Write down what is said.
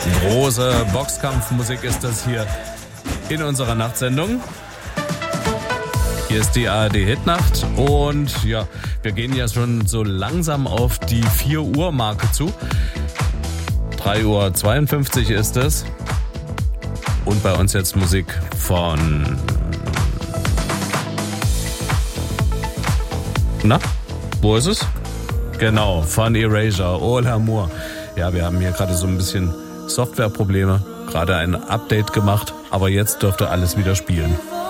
Große Boxkampfmusik ist das hier in unserer Nachtsendung. Hier ist die ARD Hitnacht und ja, wir gehen ja schon so langsam auf die 4 Uhr Marke zu. 3:52 Uhr ist es. Und bei uns jetzt Musik von... Na, wo ist es? Genau, von Erasure, Oh L'Amour. Ja, wir haben hier gerade so ein bisschen Softwareprobleme, gerade ein Update gemacht, aber jetzt dürfte alles wieder spielen.